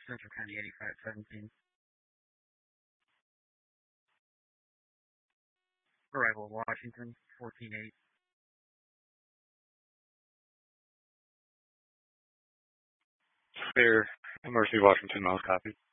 Central County 8517. Arrival Washington 148. Clear. Emergency Washington, miles copy.